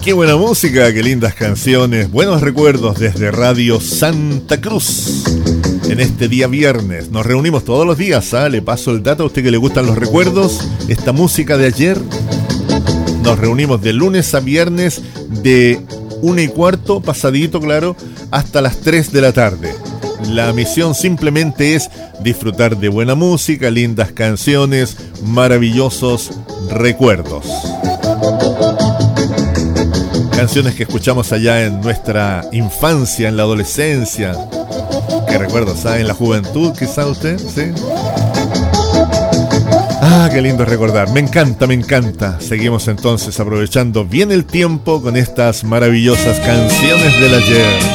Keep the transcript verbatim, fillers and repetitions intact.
Qué buena música, qué lindas canciones, buenos recuerdos desde Radio Santa Cruz. En este día viernes nos reunimos todos los días, ¿ah? Le paso el dato a usted que le gustan los recuerdos, esta música de ayer. Nos reunimos de lunes a viernes de una y cuarto, pasadito, claro, hasta las tres de la tarde. La misión simplemente es disfrutar de buena música, lindas canciones, maravillosos recuerdos. Canciones que escuchamos allá en nuestra infancia, en la adolescencia. ¿Qué recuerdos, sabe? En la juventud, quizá usted, ¿sí? Ah, qué lindo recordar. Me encanta, me encanta. Seguimos entonces aprovechando bien el tiempo con estas maravillosas canciones del ayer.